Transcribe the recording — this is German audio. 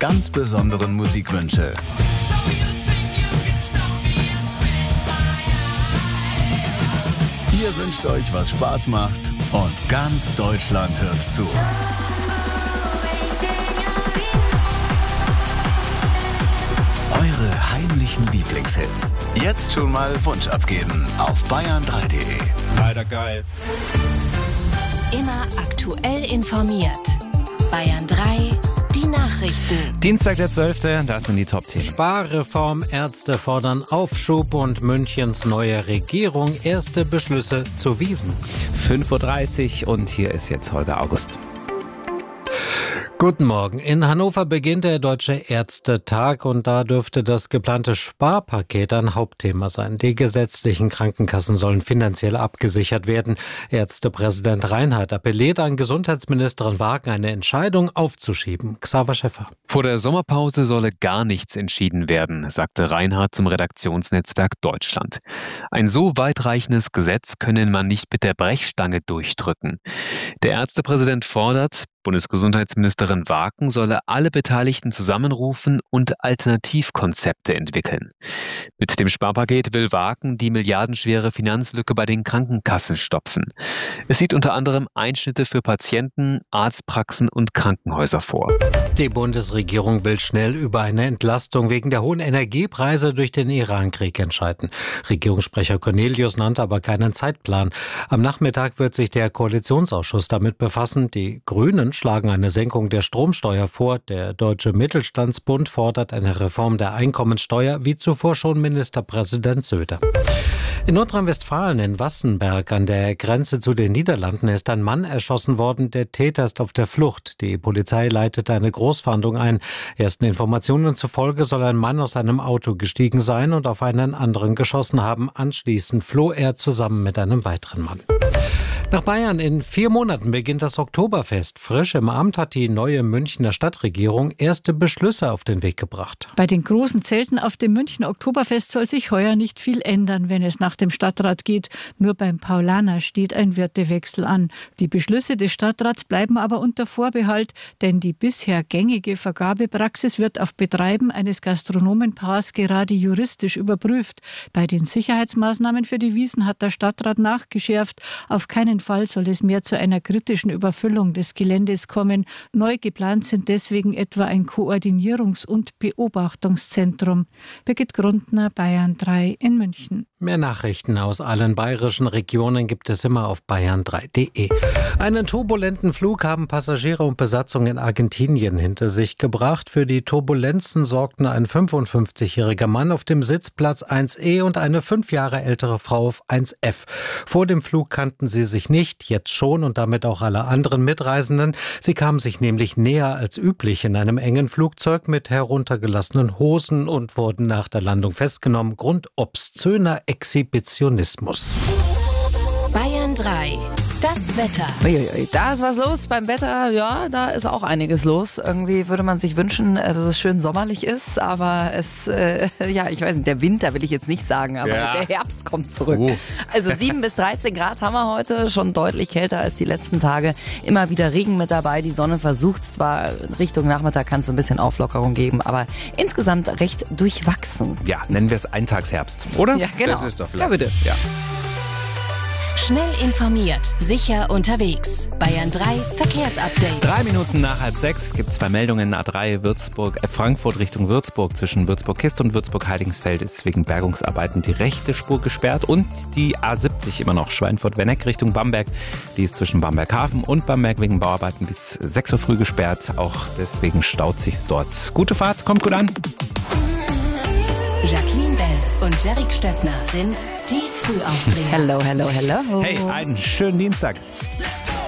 ganz besonderen Musikwünsche. Ihr wünscht euch, was Spaß macht, und ganz Deutschland hört zu. Eure heimlichen Lieblingshits. Jetzt schon mal Wunsch abgeben auf bayern3.de. Leider geil. Immer aktuell informiert. Bayern 3, die Nachrichten. Dienstag der 12., das sind die Top-Themen. Sparreform, Ärzte fordern Aufschub und Münchens neue Regierung erste Beschlüsse zu Wiesn. 5.30 Uhr und hier ist jetzt Holger August. Guten Morgen. In Hannover beginnt der Deutsche Ärztetag und da dürfte das geplante Sparpaket ein Hauptthema sein. Die gesetzlichen Krankenkassen sollen finanziell abgesichert werden. Ärztepräsident Reinhardt appelliert an Gesundheitsministerin Wagen, eine Entscheidung aufzuschieben. Xaver Schäffer. Vor der Sommerpause solle gar nichts entschieden werden, sagte Reinhardt zum Redaktionsnetzwerk Deutschland. Ein so weitreichendes Gesetz könne man nicht mit der Brechstange durchdrücken. Der Ärztepräsident fordert, Bundesgesundheitsministerin Wagen solle alle Beteiligten zusammenrufen und Alternativkonzepte entwickeln. Mit dem Sparpaket will Wagen die milliardenschwere Finanzlücke bei den Krankenkassen stopfen. Es sieht unter anderem Einschnitte für Patienten, Arztpraxen und Krankenhäuser vor. Die Bundesregierung will schnell über eine Entlastung wegen der hohen Energiepreise durch den Iran-Krieg entscheiden. Regierungssprecher Cornelius nannte aber keinen Zeitplan. Am Nachmittag wird sich der Koalitionsausschuss damit befassen. Die Grünen schlagen eine Senkung der Stromsteuer vor. Der Deutsche Mittelstandsbund fordert eine Reform der Einkommensteuer, wie zuvor schon Ministerpräsident Söder. In Nordrhein-Westfalen in Wassenberg an der Grenze zu den Niederlanden ist ein Mann erschossen worden. Der Täter ist auf der Flucht. Die Polizei leitet eine Großfahndung ein. Ersten Informationen zufolge soll ein Mann aus einem Auto gestiegen sein und auf einen anderen geschossen haben. Anschließend floh er zusammen mit einem weiteren Mann. Nach Bayern in 4 Monaten beginnt das Oktoberfest. Frisch im Amt hat die neue Münchner Stadtregierung erste Beschlüsse auf den Weg gebracht. Bei den großen Zelten auf dem Münchner Oktoberfest soll sich heuer nicht viel ändern, wenn es nach dem Stadtrat geht. Nur beim Paulaner steht ein Wirtewechsel an. Die Beschlüsse des Stadtrats bleiben aber unter Vorbehalt, denn die bisher gängige Vergabepraxis wird auf Betreiben eines Gastronomenpaars gerade juristisch überprüft. Bei den Sicherheitsmaßnahmen für die Wiesn hat der Stadtrat nachgeschärft. Auf keinen Fall soll es mehr zu einer kritischen Überfüllung des Geländes kommen. Neu geplant sind deswegen etwa ein Koordinierungs- und Beobachtungszentrum. Birgit Grundner, Bayern 3 in München. Mehr Nachrichten aus allen bayerischen Regionen gibt es immer auf bayern3.de. Einen turbulenten Flug haben Passagiere und Besatzung in Argentinien hinter sich gebracht. Für die Turbulenzen sorgten ein 55-jähriger Mann auf dem Sitzplatz 1E und eine 5 Jahre ältere Frau auf 1F. Vor dem Flug kannten sie sich nicht, jetzt schon und damit auch alle anderen Mitreisenden. Sie kamen sich nämlich näher als üblich in einem engen Flugzeug mit heruntergelassenen Hosen und wurden nach der Landung festgenommen. Grund obszöner Exhibitionismus. Bayern 3, das Wetter. Uiuiui, da ist was los beim Wetter. Ja, da ist auch einiges los. Irgendwie würde man sich wünschen, dass es schön sommerlich ist, aber es, ja, ich weiß nicht, der Winter will ich jetzt nicht sagen, aber der Herbst kommt zurück. Also 7 bis 13 Grad haben wir heute, schon deutlich kälter als die letzten Tage. Immer wieder Regen mit dabei, die Sonne versucht zwar, Richtung Nachmittag kann es so ein bisschen Auflockerung geben, aber insgesamt recht durchwachsen. Ja, nennen wir es Eintagsherbst, oder? Ja, genau. Das ist doch vielleicht. Ja, bitte. Ja. Schnell informiert, sicher unterwegs. Bayern 3 Verkehrsupdate. 3 Minuten nach 5:30 gibt es 2 Meldungen. A3 Frankfurt Richtung Würzburg. Zwischen Würzburg-Kist und Würzburg-Heidingsfeld ist wegen Bergungsarbeiten die rechte Spur gesperrt. Und die A70 immer noch Schweinfurt-Wenneck Richtung Bamberg. Die ist zwischen Bamberg-Hafen und Bamberg wegen Bauarbeiten bis 6 Uhr früh gesperrt. Auch deswegen staut sich's dort. Gute Fahrt, kommt gut an. Jacqueline Bell und Jerick Stöckner sind die Frühaufdreher. Hello, hello, hello. Hey, einen schönen Dienstag.